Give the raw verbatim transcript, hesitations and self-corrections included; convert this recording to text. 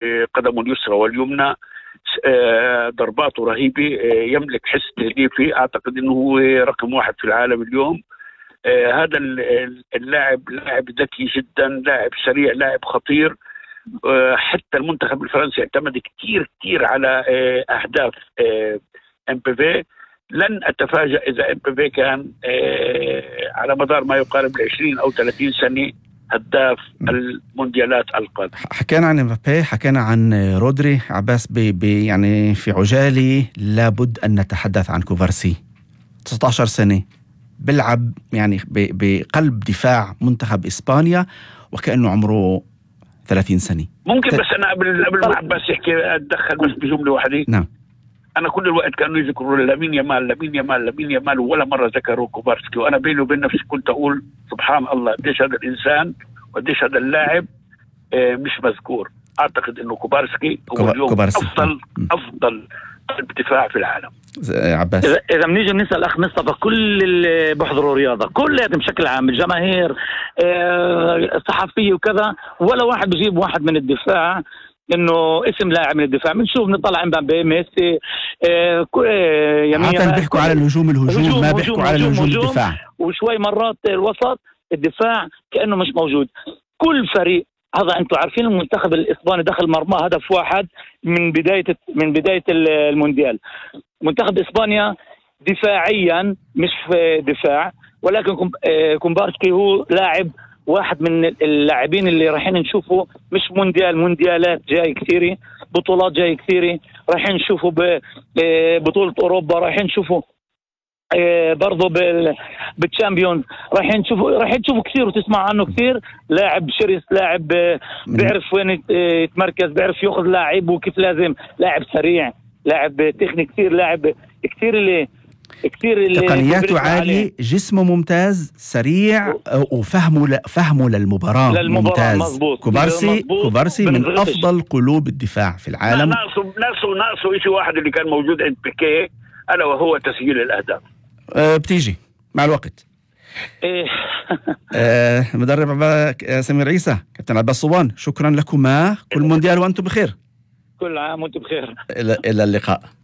بقدمه اليسرى واليمنى، ضرباته رهيبة، يملك حس تهديفي، أعتقد أنه هو رقم واحد في العالم اليوم. هذا اللاعب لاعب ذكي جدا، لاعب سريع، لاعب خطير. حتى المنتخب الفرنسي اعتمد كتير كتير على أهداف ام بي في. لن أتفاجأ إذا ام بي في كان على مدار ما يقارب عشرين أو ثلاثين سنة هداف المونديالات القادمة. حكينا عن مبابي، حكينا عن رودري. عباس بي بي يعني في عجالي لابد أن نتحدث عن كوفارسي، تسعة عشر سنة بلعب يعني بقلب دفاع منتخب إسبانيا وكأنه عمره ثلاثين سنة. ممكن بس أنا قبل قبل ما عباس يحكي أتدخل بس بجملة واحدة. نعم. أنا كل الوقت كانوا يذكروا لامين يامال لامين يامال لامين يامال ولا مرة ذكروا كوبارسكي، وأنا بيني وبين نفسي كنت أقول سبحان الله قديش هذا الإنسان وقديش هذا اللاعب مش مذكور. أعتقد إنه كوبارسكي هو اليوم كوبارسي. أفضل أفضل دفاع في العالم. عباس. إذا إذا بنيجي نسأل أخ مصطفى، كل اللي بحضروا رياضة كلها بشكل عام، الجماهير الصحفية وكذا، ولا واحد بيجيب واحد من الدفاع إنه اسم لاعب من الدفاع. بنشوف نطلع امبابي، ميسي، يمين بيحكوا على الهجوم الهجوم ما بيحكوا على الهجوم الدفاع، وشوي مرات الوسط الدفاع كأنه مش موجود. كل فريق هذا انتم عارفين المنتخب الاسباني دخل مرمى هدف واحد من بدايه من بدايه المونديال. منتخب اسبانيا دفاعيا مش في دفاع، ولكن كوبارسكي هو لاعب واحد من اللاعبين اللي رايحين نشوفه، مش مونديال مونديالات جاي كثيره، بطولات جاي كثيره، رايحين نشوفه ببطوله اوروبا، رايحين نشوفه برضو بالتشامبيونز، رايحين نشوفوا رايحين تشوفوا كثير وتسمع عنه كثير. لاعب شرس، لاعب بيعرف وين يتمركز، بيعرف ياخذ لاعب وكيف لازم، لاعب سريع، لاعب تكنيك كثير، لاعب كثير اللي كثير اللي تقنياته عالية، جسمه ممتاز، سريع، وفهمه ل... فهمه للمباراة, للمباراة ممتاز. مزبوط. كوبارسي مزبوط. كوبارسي من أفضل قلوب الدفاع في العالم. ناقصه ناقصه ناقصه شيء واحد اللي كان موجود عند بيكيه، ألا وهو تسجيل الأهداف. أه بتيجي مع الوقت. أه مدرب سمير عيسى، كابتن عباس صوان، شكرا لكما. كل مونديال وأنتم بخير. كل عام وأنتم بخير. إلى اللقاء.